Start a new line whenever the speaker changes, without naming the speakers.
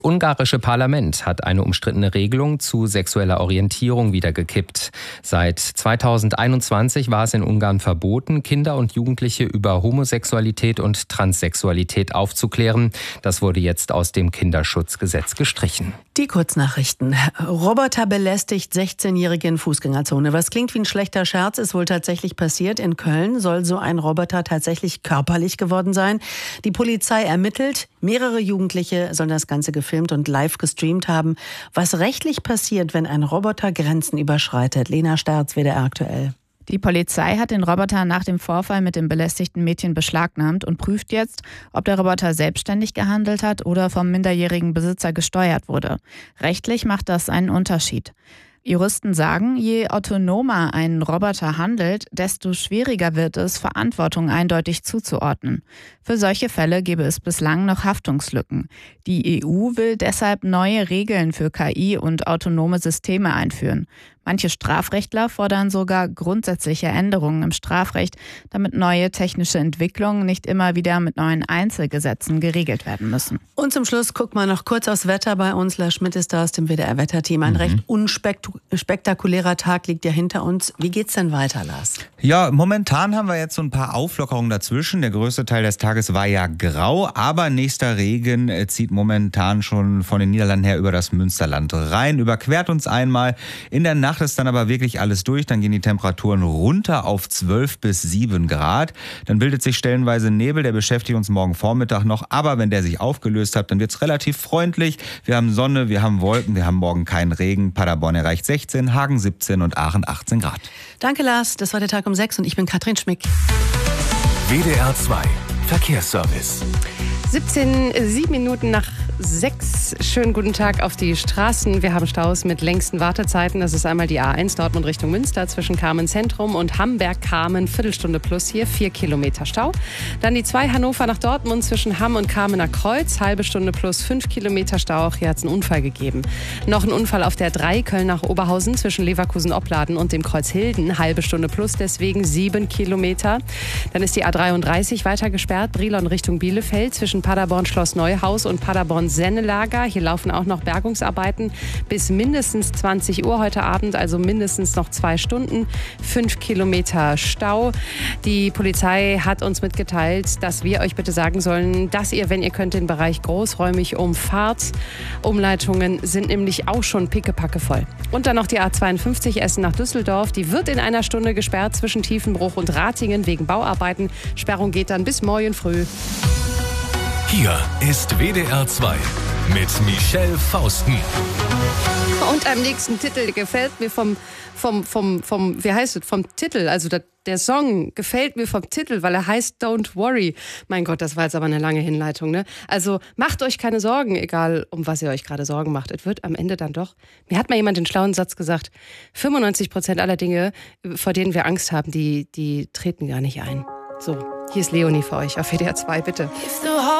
Ungarische Parlament hat eine umstrittene Regelung zu sexueller Orientierung wieder gekippt. Seit 2021 war es in Ungarn verboten, Kinder und Jugendliche über Homosexualität und Transsexualität aufzuklären. Das wurde jetzt aus dem Kinderschutzgesetz gestrichen.
Die Kurznachrichten. Roboter belästigt 16-Jährige in Fußgängerzone. Was klingt wie ein schlechter Scherz, ist wohl tatsächlich passiert. In Köln soll so ein Roboter tatsächlich körperlich geworden sein. Die Polizei ermittelt. Mehrere Jugendliche sollen das Ganze gefilmt und live gestreamt haben. Was rechtlich passiert, wenn ein Roboter Grenzen überschreitet? Lena Sterz, WDR aktuell.
Die Polizei hat den Roboter nach dem Vorfall mit dem belästigten Mädchen beschlagnahmt und prüft jetzt, ob der Roboter selbstständig gehandelt hat oder vom minderjährigen Besitzer gesteuert wurde. Rechtlich macht das einen Unterschied. Juristen sagen, je autonomer ein Roboter handelt, desto schwieriger wird es, Verantwortung eindeutig zuzuordnen. Für solche Fälle gäbe es bislang noch Haftungslücken. Die EU will deshalb neue Regeln für KI und autonome Systeme einführen. Manche Strafrechtler fordern sogar grundsätzliche Änderungen im Strafrecht, damit neue technische Entwicklungen nicht immer wieder mit neuen Einzelgesetzen geregelt werden müssen.
Und zum Schluss guckt mal noch kurz aufs Wetter bei uns. Lars Schmidt ist da aus dem WDR-Wetterteam. Ein recht unspektakulärer Tag liegt ja hinter uns. Wie geht's denn weiter, Lars?
Ja, momentan haben wir jetzt so ein paar Auflockerungen dazwischen. Der größte Teil des Tages war ja grau, aber nächster Regen zieht momentan schon von den Niederlanden her über das Münsterland rein, überquert uns einmal. In der Nacht ist dann aber wirklich alles durch. Dann gehen die Temperaturen runter auf 12 bis 7 Grad. Dann bildet sich stellenweise Nebel, der beschäftigt uns morgen Vormittag noch. Aber wenn der sich aufgelöst hat, dann wird es relativ freundlich. Wir haben Sonne, wir haben Wolken, wir haben morgen keinen Regen. Paderborn erreicht 16, Hagen 17 und Aachen 18 Grad.
Danke, Lars. Das war der Tag um 6 und ich bin Katrin Schmick.
WDR 2 Verkehrsservice.
7 Minuten nach 6. Schönen guten Tag auf die Straßen. Wir haben Staus mit längsten Wartezeiten. Das ist einmal die A1 Dortmund Richtung Münster zwischen Kamen Zentrum und Hamberg-Kamen. Viertelstunde plus hier, 4 Kilometer Stau. Dann die 2 Hannover nach Dortmund zwischen Hamm und Kamener Kreuz. Halbe Stunde plus 5 Kilometer Stau. Auch hier hat es einen Unfall gegeben. Noch ein Unfall auf der 3 Köln nach Oberhausen zwischen Leverkusen-Opladen und dem Kreuz Hilden. Halbe Stunde plus, deswegen 7 Kilometer. Dann ist die A33 weiter gesperrt. Brilon Richtung Bielefeld zwischen Paderborn Schloss Neuhaus und Paderborn Sennelager. Hier laufen auch noch Bergungsarbeiten bis mindestens 20 Uhr heute Abend, also mindestens noch 2 Stunden, 5 Kilometer Stau. Die Polizei hat uns mitgeteilt, dass wir euch bitte sagen sollen, dass ihr, wenn ihr könnt, den Bereich großräumig umfahrt. Umleitungen sind nämlich auch schon pickepacke voll. Und dann noch die A52 Essen nach Düsseldorf. Die wird in einer Stunde gesperrt zwischen Tiefenbruch und Ratingen wegen Bauarbeiten. Sperrung geht dann bis morgen früh.
Hier ist WDR 2 mit Michelle Fausten.
Und am nächsten Titel gefällt mir vom Titel, also der Song gefällt mir vom Titel, weil er heißt Don't Worry. Mein Gott, das war jetzt aber eine lange Hinleitung, ne? Also macht euch keine Sorgen, egal um was ihr euch gerade Sorgen macht. Es wird am Ende dann doch, mir hat mal jemand den schlauen Satz gesagt, 95% aller Dinge, vor denen wir Angst haben, die treten gar nicht ein. So, hier ist Leonie für euch auf WDR 2, bitte.